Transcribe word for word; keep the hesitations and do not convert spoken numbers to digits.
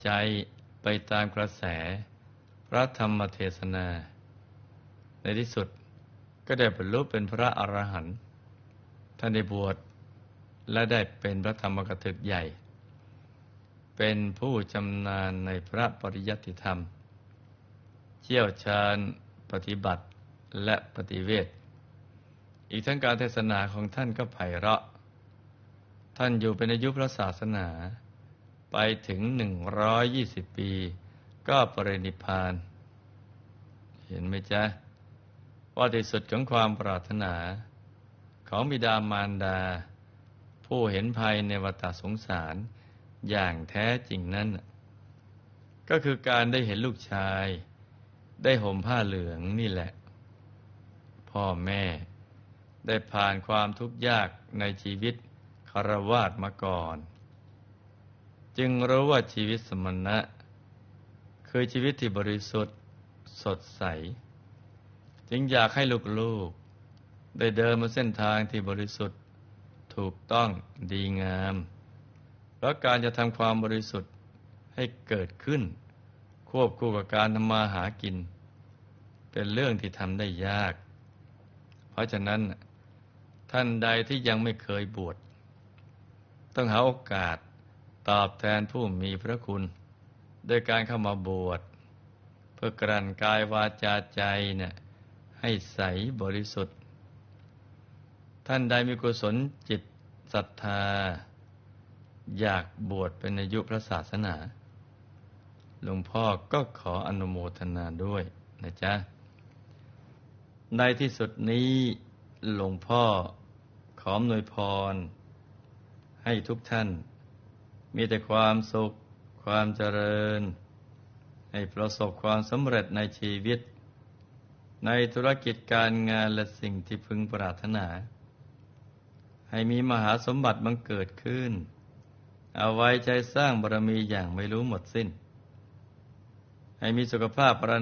ใจไปตามกระแสพระธรรมเทศนาในที่สุดก็ได้บรรลุเป็นพระอรหันต์ท่านได้บวชและได้เป็นพระธรรมกถึกใหญ่เป็นผู้ชำนาญในพระปริยัติธรรมเชี่ยวชาญปฏิบัติและปฏิเวทอีกทั้งการเทศนาของท่านก็ไพเราะท่านอยู่เป็นอายุพระศาสนาไปถึงหนึ่งร้อยยี่สิบปีก็ปรินิพพานเห็นไหมจ๊ะว่าที่สุดของความปรารถนาของบิดามารดาผู้เห็นภัยในวัฏสงสารอย่างแท้จริงนั้นก็คือการได้เห็นลูกชายได้ห่มผ้าเหลืองนี่แหละพ่อแม่ได้ผ่านความทุกข์ยากในชีวิตคฤหัสถ์มาก่อนจึงรู้ว่าชีวิตสมณะคือชีวิตที่บริสุทธิ์สดใสจึงอยากให้ลูกๆได้เดินบนเส้นทางที่บริสุทธิ์ถูกต้องดีงามเพราะการจะทำความบริสุทธิ์ให้เกิดขึ้นควบคู่กับการทำมาหากินเป็นเรื่องที่ทำได้ยากเพราะฉะนั้นท่านใดที่ยังไม่เคยบวชต้องหาโอกาสตอบแทนผู้มีพระคุณโดยการเข้ามาบวชเพื่อกลั่นกายวาจาใจเนี่ยให้ใสบริสุทธิ์ท่านใดมีกุศลจิตศรัทธาอยากบวชเป็นอายุพระศาสนาหลวงพ่อก็ขออนุโมทนาด้วยนะจ๊ะในที่สุดนี้หลวงพ่อขออำนวยพรให้ทุกท่านมีแต่ความสุขความเจริญให้ประสบความสำเร็จในชีวิตในธุรกิจการงานและสิ่งที่พึงปรารถนาให้มีมหาสมบัติบังเกิดขึ้นเอาไว้ใจสร้างบารมีอย่างไม่รู้หมดสิ้นให้มีสุขภาพ